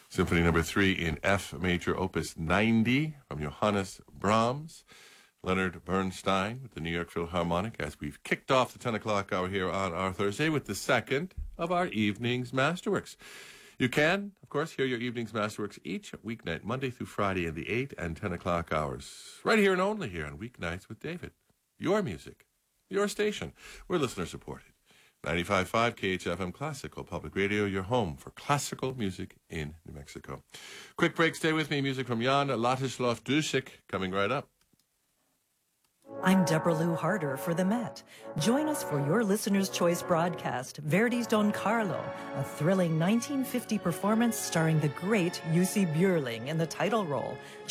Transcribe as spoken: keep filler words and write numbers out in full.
Symphony number three in F major, opus ninety from Johannes Brahms. Leonard Bernstein with the New York Philharmonic, as we've kicked off the ten o'clock hour here on our Thursday with the second of our evening's Masterworks. You can, of course, hear your evening's Masterworks each weeknight, Monday through Friday in the eight and ten o'clock hours. Right here and only here on Weeknights with David. Your music, your station. We're listener supported. ninety-five point five K H F M Classical Public Radio, your home for classical music in New Mexico. Quick break, stay with me. Music from Jan Ladislav Dušek coming right up. I'm Deborah Lou Harder for the Met. Join us for your Listener's Choice broadcast, Verdi's Don Carlo, a thrilling nineteen fifty performance starring the great Jussi Björling in the title role.